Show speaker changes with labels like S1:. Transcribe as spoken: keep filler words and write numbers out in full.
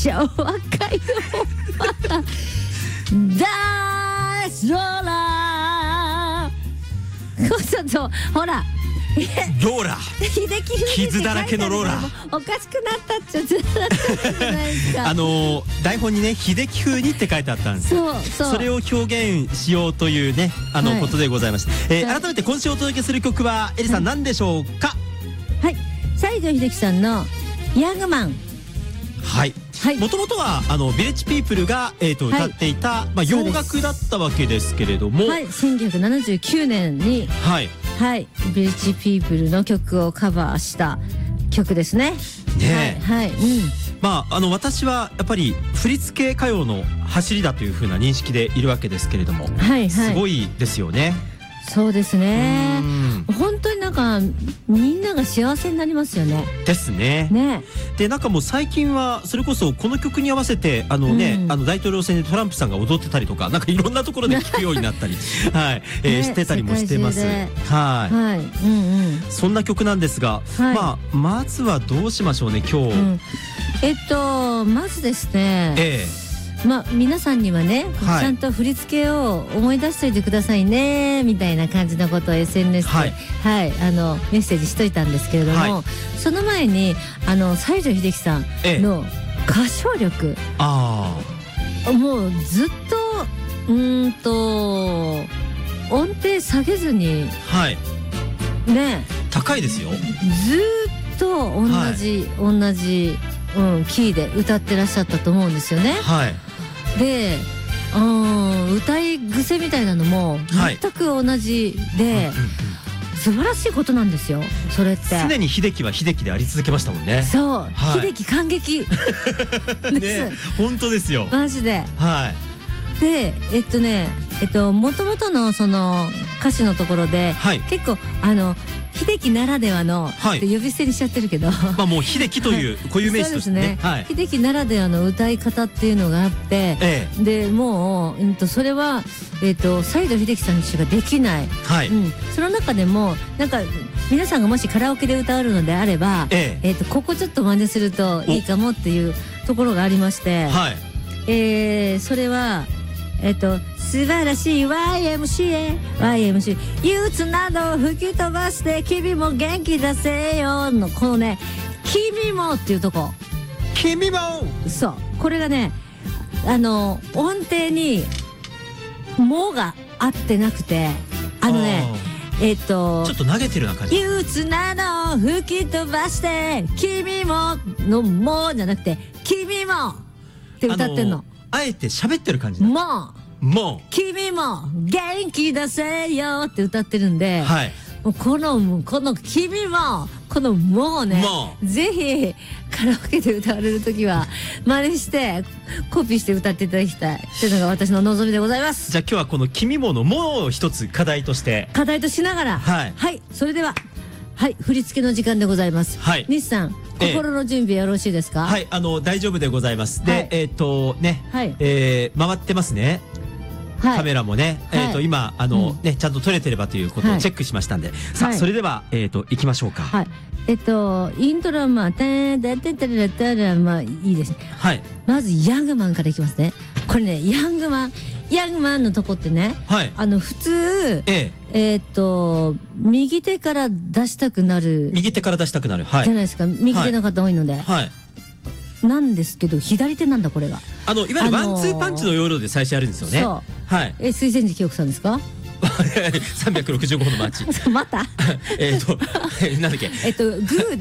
S1: 昭和歌謡大空ちょっとほら
S2: ローラ
S1: 秀樹
S2: 傷だらけのローラ
S1: おかしくなったっちゃずっとじゃないですか。
S2: あのー、台本にね秀樹風にって書いてあったんですよ。
S1: そうそう、
S2: それを表現しようというねあの、はい、ことでございました、えーはい、改めて今週お届けする曲はエリさん、はい、何でしょうか。
S1: はい、西城秀樹さんのヤングマン。
S2: はいもともとはあのヴィレッジピープルが、えー、と歌っていた、はい、まあ、洋楽だったわけですけれども、
S1: はい、せんきゅうひゃくななじゅうきゅうねんに、
S2: はい
S1: はい、ヴィレッジピープルの曲をカバーした曲ですね。
S2: ねえ、
S1: はい、はい、うん、
S2: まああの私はやっぱり振付歌謡の走りだというふうな認識でいるわけですけれども、はいはい、すごいですよね。
S1: そうですね。本当になんかみんなが幸せになりますよね。
S2: ですね。
S1: ね。で
S2: なんかもう最近はそれこそこの曲に合わせてあのね、うん、あの大統領選でトランプさんが踊ってたりとかなんかいろんなところで聞くようになったりはい、えーね、してたりもしてます。はい、
S1: はい、うんうん。
S2: そんな曲なんですが、はい、まあまずはどうしましょうね今日。うん、
S1: えっとまずですね。ええまあ、皆さんにはね、はい、ちゃんと振り付けを思い出しておいてくださいねみたいな感じのことを エスエヌエス で、はいはい、あのメッセージしといたんですけれども、はい、その前にあの西城秀樹さんの歌唱力、ええ、あもうずっとうーんと音程下げずに、はい、ね
S2: 高いですよ。
S1: ずっと同じ、はい、同じ、うん、キーで歌ってらっしゃったと思うんですよね。はいで、うん、歌い癖みたいなのも全く同じで、はい、素晴らしいことなんですよそれって。
S2: 常に秀樹は秀樹であり続けましたもんね。
S1: そう、はい、秀樹感激
S2: ね本当ですよ
S1: マジで。
S2: はい
S1: でえっとねえっと元々のその歌詞のところで、はい、結構あの秀樹ならではの、はい、呼び捨てにしちゃってるけどま
S2: あもう秀樹という固有名詞としてね、
S1: はい、秀樹ならではの歌い方っていうのがあって、ええ、でもう、うん、とそれは、えー、と西城秀樹さんにしかできない、はいうん、その中でもなんか皆さんがもしカラオケで歌うのであれば、えええー、とここちょっと真似するといいかもっていうところがありまして、はいえー、それはえっと素晴らしい ワイエムシーエー ワイエムシー 憂鬱などを吹き飛ばして君も元気出せよのこのね君もっていうとこ
S2: 君も
S1: そうこれがねあの音程にもが合ってなくてあのねえっと
S2: ちょっと投げてるような感じ。
S1: 憂鬱などを吹き飛ばして君ものもじゃなくて君もって歌ってんの。
S2: あえて喋ってる感じ。
S1: もう
S2: もう
S1: 君も元気出せよって歌ってるんで、はい、もうこのこの君もこのもうねもうぜひカラオケで歌われる時は真似してコピーして歌っていただきたいというのが私の望みでございます。
S2: じゃあ今日はこの君ものもう一つ課題として
S1: 課題としながらはい、はい、それでははい振り付けの時間でございます。はい、西さん心の準備よろしいですか。
S2: はいあの大丈夫でございます。で、はい、えっとね、はいえー、回ってますね。カメラもね、はい、えっと今あの、うん、ねちゃんと撮れてればということをチェックしましたんで、はい、さあ、はい、それではえっと行きましょうか。はい。
S1: えっとイントロはまあターダテタラタラまあいいですね。はい。まずヤングマンからいきますね。これねヤングマンヤングマンのとこってね、はい、あの普通えええっと右手から出したくなる
S2: 右手から出したくなるはい
S1: じゃないですか。右手の方多いので。はい。なんですけど左手なんだこれが。
S2: あのいわゆるワンツーパンチの要領で最初やるんですよね。そう。はい。
S1: え水前寺清子さんですか。
S2: さんびゃくろくじゅうごほんのマーチ。
S1: また。
S2: えっとなんだっけ。
S1: えっとグーで